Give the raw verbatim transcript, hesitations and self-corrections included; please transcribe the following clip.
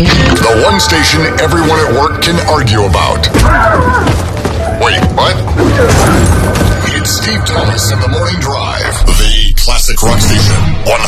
station. The one station everyone at work can argue about. Wait, what? It's Steve Thomas in the Morning Drive. The classic rock station.